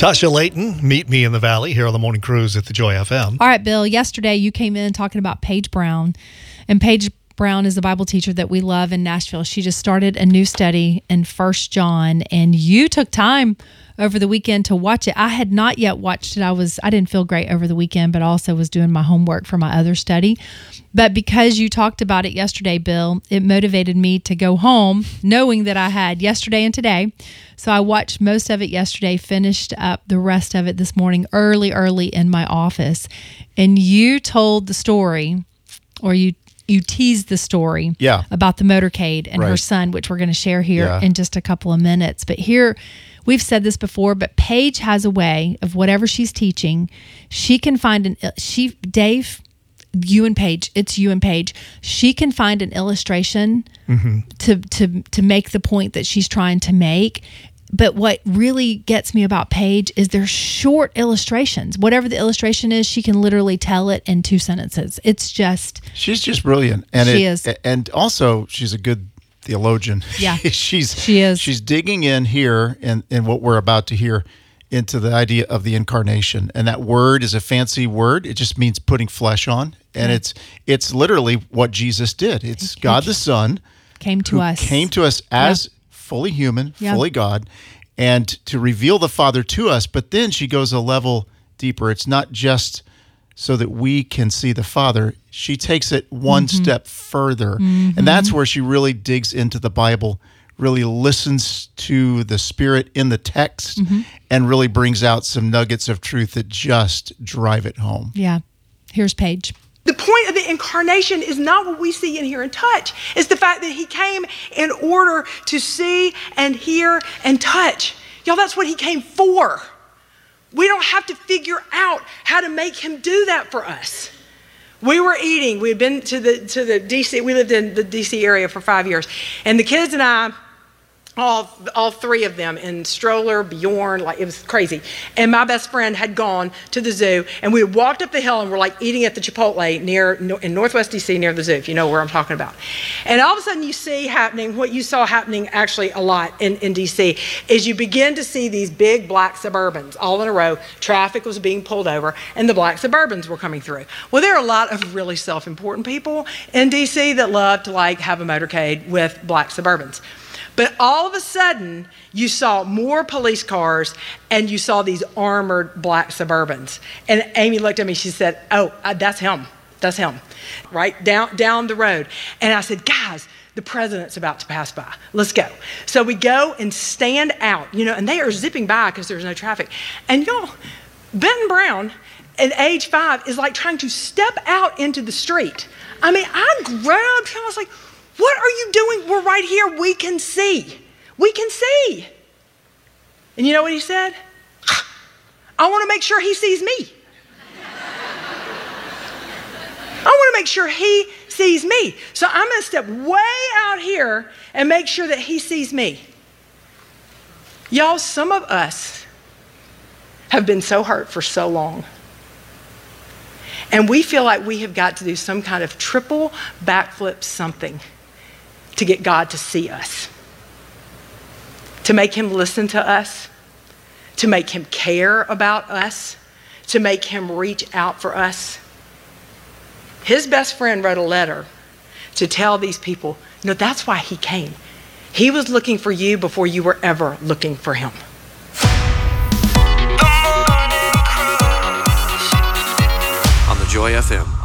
Tasha Layton, Meet Me in the Valley, here on the Morning Cruise at the Joy FM. All right, Bill, yesterday you came in talking about Paige Brown. And Paige Brown is a Bible teacher that we love in Nashville. She just started a new study in 1 John, and you took time over the weekend to watch it. I had not yet watched it. I didn't feel great over the weekend, but also was doing my homework for my other study. But because you talked about it yesterday, Bill, it motivated me to go home knowing that I had yesterday and today. So I watched most of it yesterday, finished up the rest of it this morning early in my office. And you told the story, or you teased the story about the motorcade and her son, which we're going to share here in just a couple of minutes. But here, we've said this before, but Paige has a way of whatever she's teaching, she can find Dave, you and Paige, it's you and Paige. She can find an illustration to make the point that she's trying to make. But what really gets me about Paige is they're short illustrations. Whatever the illustration is, she can literally tell it in 2 sentences. She's just brilliant. And she is. And also, she's a good theologian. Yeah, she is. She's digging in here in what we're about to hear into the idea of the incarnation. And that word is a fancy word. It just means putting flesh on. And it's literally what Jesus did. It's God the Son came to us as fully human, fully God, and to reveal the Father to us. But then she goes a level deeper. It's not just so that we can see the Father. She takes it one step further. And that's where she really digs into the Bible, really listens to the Spirit in the text, and really brings out some nuggets of truth that just drive it home. Yeah. Here's Paige. The point of the incarnation is not what we see and hear and touch. It's the fact that he came in order to see and hear and touch. Y'all, that's what he came for. We don't have to figure out how to make him do that for us. We were eating. We had been to the D.C. We lived in the D.C. area for 5 years. And the kids and I, all three of them in stroller, Bjorn, like it was crazy. And my best friend had gone to the zoo, and we had walked up the hill and we're like eating at the Chipotle in Northwest DC near the zoo, if you know where I'm talking about. And all of a sudden you see happening, what you saw happening actually a lot in DC, is you begin to see these big black Suburbans all in a row. Traffic was being pulled over and the black Suburbans were coming through. Well, there are a lot of really self-important people in DC that love to like have a motorcade with black Suburbans. But all of a sudden, you saw more police cars and you saw these armored black Suburbans. And Amy looked at me, she said, oh, that's him, right down the road. And I said, guys, the president's about to pass by. Let's go. So we go and stand out, and they are zipping by because there's no traffic. And y'all, Benton Brown at age 5 is like trying to step out into the street. I mean, I grabbed him, I was like, what are you doing? We're right here. We can see. We can see. And you know what he said? I want to make sure he sees me. I want to make sure he sees me. So I'm going to step way out here and make sure that he sees me. Y'all, some of us have been so hurt for so long. And we feel like we have got to do some kind of triple backflip something to get God to see us, to make him listen to us, to make him care about us, to make him reach out for us. His best friend wrote a letter to tell these people, that's why he came. He was looking for you before you were ever looking for him. On the Joy FM.